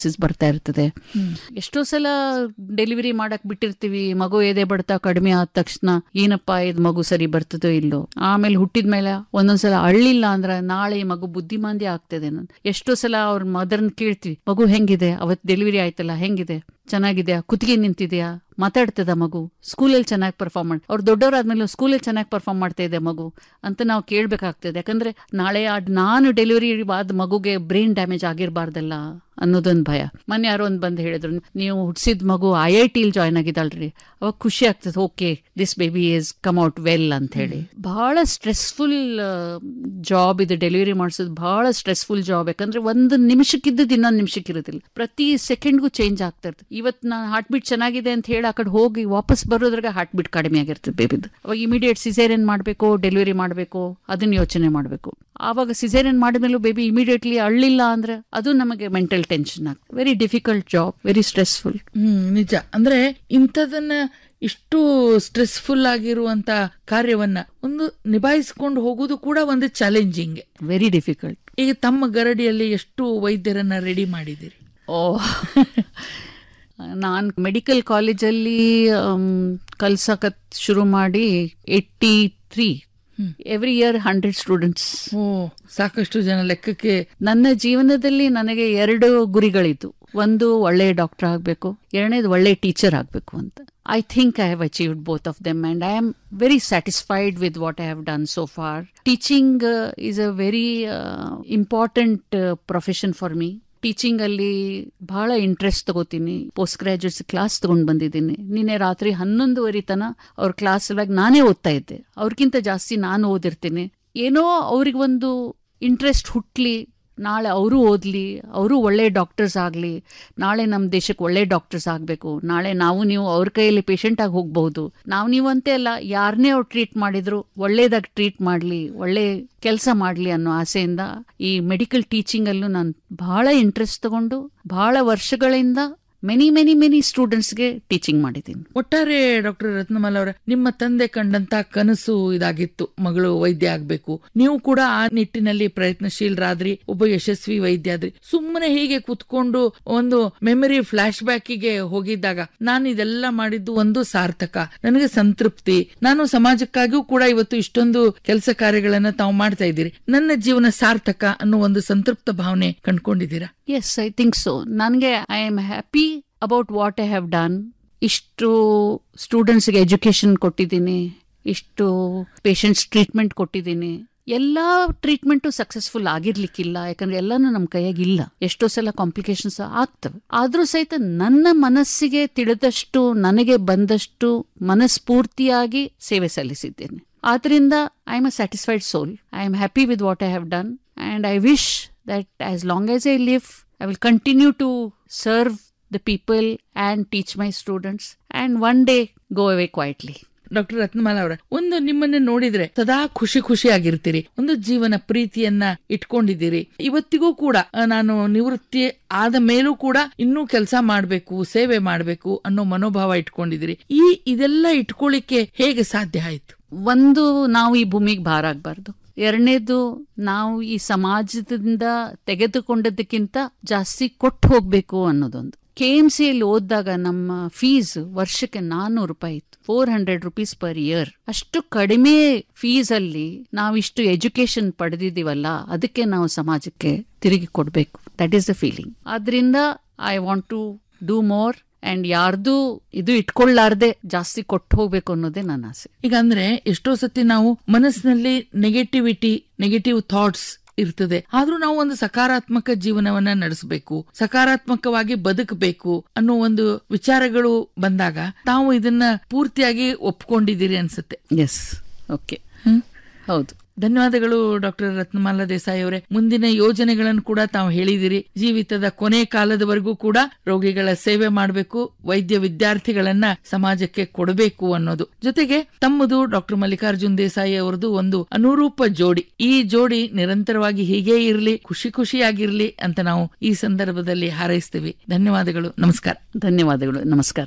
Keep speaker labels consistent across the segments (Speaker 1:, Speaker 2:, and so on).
Speaker 1: ಬರ್ತಾ ಇರ್ತದೆ. ಎಷ್ಟೋ ಸಲ ಡೆಲಿವರಿ ಮಾಡಕ್ ಬಿಟ್ಟಿರ್ತೀವಿ, ಮಗು ಎದೆ ಬಡ್ತಾ ಕಡಿಮೆ ಆದ ತಕ್ಷಣ ಏನಪ್ಪಾ ಇದು ಮಗು ಸರಿ ಬರ್ತದೋ ಇಲ್ಲೋ, ಆಮೇಲೆ ಹುಟ್ಟಿದ್ಮೇಲೆ ಒಂದೊಂದ್ಸಲ ಅಳ್ಳಿಲ್ಲ ಅಂದ್ರೆ ನಾಳೆ ಈ ಮಗು ಬುದ್ಧಿಮಾಂದ್ಯ ಆಗ್ತದೆ. ಎಷ್ಟೋ ಸಲ ಅವ್ರ ಮದರ್ನ ಕೇಳ್ತೀವಿ, ಮಗು ಹೆಂಗಿದೆ, ಅವತ್ ಡೆಲಿವರಿ ಆಯ್ತಲ್ಲ ಹೆಂಗಿದೆ, ಚೆನ್ನಾಗಿದ್ಯಾ, ಕುತ್ತಿಗೆ ನಿಂತಿದ್ಯಾ, ಮಾತಾಡ್ತದ ಮಗು, ಸ್ಕೂಲಲ್ಲಿ ಚೆನ್ನಾಗಿ ಪರ್ಫಾರ್ಮ್ ಮಾಡಿ, ಅವ್ರು ದೊಡ್ಡವರಾದ್ಮೇಲೆ ಸ್ಕೂಲಲ್ಲಿ ಚೆನ್ನಾಗಿ ಪರ್ಫಾರ್ಮ್ ಮಾಡ್ತಾ ಇದೆ ಮಗು ಅಂತ ನಾವು ಕೇಳ್ಬೇಕಾಗ್ತದೆ. ಯಾಕಂದ್ರೆ ನಾಳೆ ನಾನು ಡೆಲಿವರಿ ಆದ ಮಗುಗೆ ಬ್ರೈನ್ ಡ್ಯಾಮೇಜ್ ಆಗಿರ್ಬಾರ್ದಲ್ಲ ಅನ್ನೋದೊಂದು ಭಯ. ಮೊನ್ನೆ ಯಾರೋ ಒಂದು ಬಂದು ಹೇಳಿದ್ರು, ನೀವು ಹುಟ್ಟಿಸಿದ ಮಗು IIT ಜಾಯ್ನ್ ಆಗಿದ್ದಾಳ್ರಿ, ಅವಾಗ ಖುಷಿ ಆಗ್ತದೆ, okay this baby is come out well ಅಂತ ಹೇಳಿ. ಬಹಳ ಸ್ಟ್ರೆಸ್ಫುಲ್ ಜಾಬ್ ಇದು, ಡೆಲಿವರಿ ಮಾಡಿಸೋದು ಬಹಳ ಸ್ಟ್ರೆಸ್ಫುಲ್ ಜಾಬ್. ಯಾಕಂದ್ರೆ ಒಂದು ನಿಮಿಷಕ್ಕಿದ್ದದ್ದು ಇನ್ನೊಂದು ನಿಮಿಷಕ್ಕೆ ಇರೋದಿಲ್ಲ, ಪ್ರತಿ ಸೆಕೆಂಡ್ಗೂ ಚೇಂಜ್ ಆಗ್ತಾ ಇರ್ತದೆ. ಇವತ್ತು ನಾನು ಹಾರ್ಟ್ ಬೀಟ್ ಚೆನ್ನಾಗಿದೆ ಅಂತ ಹೇಳಿ ಆ ಕಡೆ ಹೋಗಿ ವಾಪಸ್ ಬರೋದ್ರಾಗ ಹಾರ್ಟ್ ಬೀಟ್ ಕಡಿಮೆ ಆಗಿರ್ತದೆ ಬೇಬಿದು. ಅವಾಗ ಇಮಿಡಿಯೇಟ್ ಸಿಸೇರಿಯನ್ ಮಾಡಬೇಕು, ಡೆಲಿವರಿ ಮಾಡಬೇಕು, ಅದನ್ನ ಯೋಚನೆ ಮಾಡಬೇಕು. ಆವಾಗ ಸಿಸೇರಿಯನ್ ಮಾಡಿದ್ಮೇಲೂ ಬೇಬಿ ಇಮಿಡಿಯೇಟ್ಲಿ ಅಳ್ಳಿಲ್ಲ ಅಂದ್ರೆ ಅದು ನಮಗೆ ಮೆಂಟಲ್ ಟೆನ್ಷನ್ ಆಗ್ತದೆ. Very difficult job, very stressful.
Speaker 2: ನಿಜ. ಅಂದ್ರೆ ಇಂಥದನ್ನ ಇಷ್ಟು ಸ್ಟ್ರೆಸ್ಫುಲ್ ಆಗಿರುವಂತ ಕಾರ್ಯವನ್ನ ಒಂದು ನಿಭಾಯಿಸಿಕೊಂಡು ಹೋಗುದು ಕೂಡ ಒಂದು ಚಾಲೆಂಜಿಂಗ್,
Speaker 1: ವೆರಿ ಡಿಫಿಕಲ್ಟ್.
Speaker 2: ಈಗ ತಮ್ಮ ಗರಡಿಯಲ್ಲಿ ಎಷ್ಟು ವೈದ್ಯರನ್ನ ರೆಡಿ ಮಾಡಿದಿರಿ?
Speaker 1: ನಾನು ಮೆಡಿಕಲ್ ಕಾಲೇಜಲ್ಲಿ ಕಲ್ಸಕತ್ ಶುರು ಮಾಡಿ 83, ಎವ್ರಿ ಇಯರ್ 100 ಸ್ಟೂಡೆಂಟ್ಸ್.
Speaker 2: ಸಾಕಷ್ಟು ಜನ ಲೆಕ್ಕಕ್ಕೆ.
Speaker 1: ನನ್ನ ಜೀವನದಲ್ಲಿ ನನಗೆ 2 ಗುರಿಗಳಿತ್ತು. ಒಂದು ಒಳ್ಳೆ ಡಾಕ್ಟರ್ ಆಗಬೇಕು, ಎರಡನೇದು ಒಳ್ಳೆ ಟೀಚರ್ ಆಗಬೇಕು ಅಂತ. I think I have achieved both of them and I am very satisfied with what I have done so for. Teaching is a very important profession for me. Teaching ಅಲ್ಲಿ ಬಹಳ interest ತಗೋತೀನಿ. Post graduates class ತಗೊಂಡ್ ಬಂದಿದ್ದೀನಿ. ನಿನ್ನೆ ರಾತ್ರಿ 11:30 ತನ ಅವ್ರ class ಒಳಗೆ ನಾನೇ ಓದ್ತಾ ಇದ್ದೆ. ಅವ್ರಿಗಿಂತ ಜಾಸ್ತಿ ನಾನು ಓದಿರ್ತೀನಿ. ಏನೋ ಅವ್ರಿಗೊಂದು ಇಂಟ್ರೆಸ್ಟ್ ಹುಟ್ಲಿ, ನಾಳೆ ಅವರು ಓದ್ಲಿ, ಅವರು ಒಳ್ಳೆ ಡಾಕ್ಟರ್ಸ್ ಆಗಲಿ, ನಾಳೆ ನಮ್ಮ ದೇಶಕ್ಕೆ ಒಳ್ಳೆ ಡಾಕ್ಟರ್ಸ್ ಆಗಬೇಕು, ನಾಳೆ ನಾವು ನೀವು ಅವ್ರ ಕೈಯಲ್ಲಿ ಪೇಷಂಟ್ ಆಗಿ ಹೋಗ್ಬಹುದು. ನಾವು ನೀವು ಅಂತೆ ಅಲ್ಲ, ಯಾರನ್ನೇ ಅವ್ರು ಟ್ರೀಟ್ ಮಾಡಿದ್ರು ಒಳ್ಳೇದಾಗಿ ಟ್ರೀಟ್ ಮಾಡಲಿ, ಒಳ್ಳೆ ಕೆಲಸ ಮಾಡಲಿ ಅನ್ನೋ ಆಸೆಯಿಂದ ಈ ಮೆಡಿಕಲ್ ಟೀಚಿಂಗ್ ಅಲ್ಲೂ ನಾನು ಬಹಳ ಇಂಟ್ರೆಸ್ಟ್ ತಗೊಂಡು ಬಹಳ ವರ್ಷಗಳಿಂದ ಮೆನಿ ಸ್ಟೂಡೆಂಟ್ಸ್ಗೆ ಟೀಚಿಂಗ್ ಮಾಡಿದ್ದೀನಿ.
Speaker 2: ಒಟ್ಟಾರೆ ಡಾಕ್ಟರ್ ರತ್ನಮಾಲಾ ಅವರ, ನಿಮ್ಮ ತಂದೆ ಕಂಡಂತ ಕನಸು ಇದಾಗಿತ್ತು, ಮಗಳು ವೈದ್ಯ ಆಗ್ಬೇಕು. ನೀವು ಕೂಡ ಆ ನಿಟ್ಟಿನಲ್ಲಿ ಪ್ರಯತ್ನಶೀಲರಾದ್ರಿ, ಒಬ್ಬ ಯಶಸ್ವಿ ವೈದ್ಯ ಆದ್ರಿ. ಸುಮ್ಮನೆ ಹೀಗೆ ಕುತ್ಕೊಂಡು ಒಂದು ಮೆಮರಿ ಫ್ಲಾಶ್ ಬ್ಯಾಕಿಗೆ ಹೋಗಿದ್ದಾಗ ನಾನು ಇದೆಲ್ಲ ಮಾಡಿದ್ದು ಒಂದು ಸಾರ್ಥಕ, ನನಗೆ ಸಂತೃಪ್ತಿ, ನಾನು ಸಮಾಜಕ್ಕಾಗಿಯೂ ಕೂಡ ಇವತ್ತು ಇಷ್ಟೊಂದು ಕೆಲಸ ಕಾರ್ಯಗಳನ್ನ ತಾವು ಮಾಡ್ತಾ ಇದ್ದೀರಿ, ನನ್ನ ಜೀವನ ಸಾರ್ಥಕ ಅನ್ನೋ ಒಂದು ಸಂತೃಪ್ತ ಭಾವನೆ ಕಂಡ್ಕೊಂಡಿದ್ದೀರಾ?
Speaker 1: S, I think so. ನನಗೆ I am happy about what I have done. ಇಷ್ಟು ಸ್ಟೂಡೆಂಟ್ಸ್ಗೆ ಎಜುಕೇಶನ್ ಕೊಟ್ಟಿದ್ದೀನಿ, ಇಷ್ಟು ಪೇಷಂಟ್ಸ್ ಟ್ರೀಟ್ಮೆಂಟ್ ಕೊಟ್ಟಿದ್ದೀನಿ. ಎಲ್ಲಾ ಟ್ರೀಟ್ಮೆಂಟು ಸಕ್ಸಸ್ಫುಲ್ ಆಗಿರ್ಲಿಕ್ಕಿಲ್ಲ, ಯಾಕಂದ್ರೆ ಎಲ್ಲಾನು ನಮ್ಮ ಕೈಯಾಗಿಲ್ಲ. ಎಷ್ಟೋ ಸಲ ಕಾಂಪ್ಲಿಕೇಶನ್ಸ್ ಆಗ್ತವೆ. ಆದ್ರೂ ಸಹಿತ ನನ್ನ ಮನಸ್ಸಿಗೆ ತಿಳಿದಷ್ಟು, ನನಗೆ ಬಂದಷ್ಟು ಮನಸ್ಫೂರ್ತಿಯಾಗಿ ಸೇವೆ ಸಲ್ಲಿಸಿದ್ದೇನೆ. ಆದ್ರಿಂದ I am a satisfied soul. I am happy with what I have done and I wish that as long as I live, I will continue to serve the people and teach my students and one day go away quietly.
Speaker 2: Doctor Ratnamala ಅವರ, ಒಂದು ನಿಮ್ಮನ್ನ ನೋಡಿದ್ರೆ ಸದಾ ಖುಷಿ ಆಗಿರ್ತೀರಿ, ಒಂದು ಜೀವನ ಪ್ರೀತಿಯನ್ನ ಇಟ್ಕೊಂಡಿದ್ದೀರಿ. ಇವತ್ತಿಗೂ ಕೂಡ ನಾನು ನಿವೃತ್ತಿ ಆದ ಮೇಲೂ ಕೂಡ ಇನ್ನೂ ಕೆಲಸ ಮಾಡ್ಬೇಕು, ಸೇವೆ ಮಾಡ್ಬೇಕು ಅನ್ನೋ ಮನೋಭಾವ ಇಟ್ಕೊಂಡಿದ್ದೀರಿ. ಇದೆಲ್ಲ ಇಟ್ಕೊಳ್ಳಿಕ್ಕೆ ಹೇಗೆ ಸಾಧ್ಯ ಆಯ್ತು?
Speaker 1: ಒಂದು, ನಾವು ಈ ಭೂಮಿಗೆ ಭಾರ ಆಗ್ಬಾರ್ದು. ಎರಡನೇದು, ನಾವು ಈ ಸಮಾಜದಿಂದ ತೆಗೆದುಕೊಂಡದಕ್ಕಿಂತ ಜಾಸ್ತಿ ಕೊಟ್ಟು ಹೋಗ್ಬೇಕು ಅನ್ನೋದೊಂದು. KMCಯಲ್ಲಿ ಓದಿದಾಗ ನಮ್ಮ ಫೀಸ್ ವರ್ಷಕ್ಕೆ 400 ರೂಪಾಯಿ ಇತ್ತು, 400 rupees per year. ಅಷ್ಟು ಕಡಿಮೆ ಫೀಸ್ ಅಲ್ಲಿ ನಾವಿಷ್ಟು ಎಜುಕೇಶನ್ ಪಡೆದಿದ್ದೀವಲ್ಲ, ಅದಕ್ಕೆ ನಾವು ಸಮಾಜಕ್ಕೆ ತಿರುಗಿ ಕೊಡ್ಬೇಕು. That is the feeling. ಆದ್ರಿಂದ I want to do more and ಯಾರ್ದು ಇದು ಇಟ್ಕೊಳ್ಳಾರ್ದೆ ಜಾಸ್ತಿ ಕೊಟ್ಟು ಹೋಗ್ಬೇಕು ಅನ್ನೋದೇ ನನ್ನ ಆಸೆ.
Speaker 2: ಈಗ ಅಂದ್ರೆ ಎಷ್ಟೋ ಸತಿ ನಾವು ಮನಸ್ಸಿನಲ್ಲಿ ನೆಗೆಟಿವ್ ಥಾಟ್ಸ್ ಇರ್ತದೆ, ಆದ್ರೂ ನಾವು ಒಂದು ಸಕಾರಾತ್ಮಕ ಜೀವನವನ್ನ ನಡೆಸಬೇಕು, ಸಕಾರಾತ್ಮಕವಾಗಿ ಬದುಕಬೇಕು ಅನ್ನೋ ಒಂದು ವಿಚಾರಗಳು ಬಂದಾಗ ತಾವು ಇದನ್ನ ಪೂರ್ತಿಯಾಗಿ ಒಪ್ಕೊಂಡಿದ್ದೀರಿ ಅನ್ಸುತ್ತೆ.
Speaker 1: ಎಸ್, ಓಕೆ, ಹೌದು.
Speaker 2: ಧನ್ಯವಾದಗಳು ಡಾಕ್ಟರ್ ರತ್ನಮಾಲಾ ದೇಸಾಯಿ ಅವರೇ. ಮುಂದಿನ ಯೋಜನೆಗಳನ್ನು ಕೂಡ ತಾವು ಹೇಳಿದಿರಿ. ಜೀವಿತದ ಕೊನೆ ಕಾಲದವರೆಗೂ ಕೂಡ ರೋಗಿಗಳ ಸೇವೆ ಮಾಡಬೇಕು, ವೈದ್ಯ ವಿದ್ಯಾರ್ಥಿಗಳನ್ನ ಸಮಾಜಕ್ಕೆ ಕೊಡಬೇಕು ಅನ್ನೋದು. ಜೊತೆಗೆ ತಮ್ಮದು ಡಾಕ್ಟರ್ ಮಲ್ಲಿಕಾರ್ಜುನ್ ದೇಸಾಯಿ ಅವರದು ಒಂದು ಅನುರೂಪ ಜೋಡಿ. ಈ ಜೋಡಿ ನಿರಂತರವಾಗಿ ಹೀಗೇ ಇರಲಿ, ಖುಷಿಯಾಗಿರ್ಲಿ ಅಂತ ನಾವು ಈ ಸಂದರ್ಭದಲ್ಲಿ ಹಾರೈಸ್ತೀವಿ. ಧನ್ಯವಾದಗಳು, ನಮಸ್ಕಾರ.
Speaker 1: ಧನ್ಯವಾದಗಳು, ನಮಸ್ಕಾರ.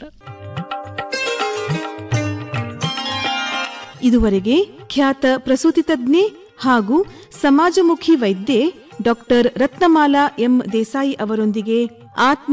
Speaker 3: ಇದುವರೆಗೆ ಖ್ಯಾತ ಪ್ರಸೂತಿ ತಜ್ಞೆ ಹಾಗೂ ಸಮಾಜಮುಖಿ ವೈದ್ಯೆ ಡಾಕ್ಟರ್ ರತ್ನಮಾಲಾ ಎಂ ದೇಸಾಯಿ ಅವರೊಂದಿಗೆ ಆತ್ಮ